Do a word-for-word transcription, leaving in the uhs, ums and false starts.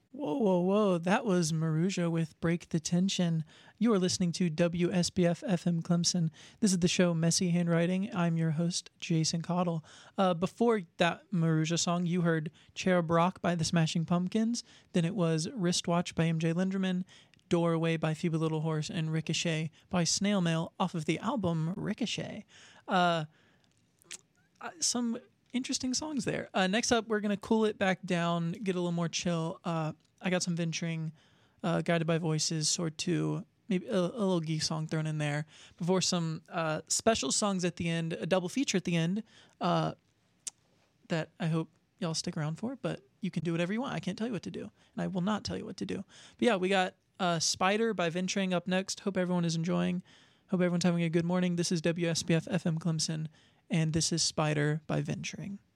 Whoa, whoa, whoa. That was Maruja with Break the Tension. You are listening to W S B F F M Clemson. This is the show Messy Handwriting. I'm your host, Jason Cottle. Uh, before that Maruja song, you heard Cherub Rock by the Smashing Pumpkins. Then it was Wristwatch by M J Linderman, Doorway by Phoebe Little Horse, and Ricochet by Snail Mail off of the album Ricochet. Uh, some interesting songs there. Uh, next up, we're going to cool it back down, get a little more chill. Uh, I got some Venturing, uh, Guided by Voices, Sword two, maybe a, a little geek song thrown in there before some uh, special songs at the end, a double feature at the end uh, that I hope y'all stick around for, but you can do whatever you want. I can't tell you what to do, and I will not tell you what to do. But yeah, we got uh, Spider by Venturing up next. Hope everyone is enjoying. Hope everyone's having a good morning. This is W S B F F M Clemson, and this is Spider by Venturing.